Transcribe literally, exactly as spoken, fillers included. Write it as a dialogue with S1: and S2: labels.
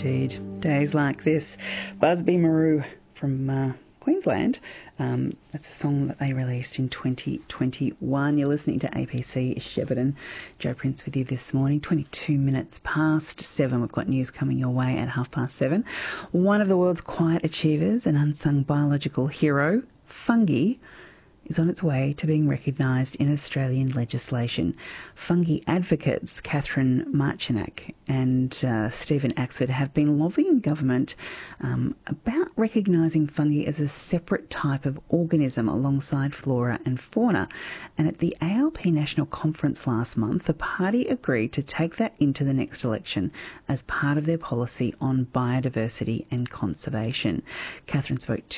S1: indeed. Days like this. Busby Marou from uh, Queensland. Um, that's a song that they released in twenty twenty-one. You're listening to A P C Shepparton. Joe Prince with you this morning. twenty-two minutes past seven. We've got news coming your way at half past seven. One of the world's quiet achievers, an unsung biological hero, fungi, is on its way to being recognised in Australian legislation. Fungi advocates Catherine Marchinac and uh, Stephen Axford have been lobbying government um, about recognising fungi as a separate type of organism alongside flora and fauna. And at the A L P National Conference last month, the party agreed to take that into the next election as part of their policy on biodiversity and conservation. Catherine spoke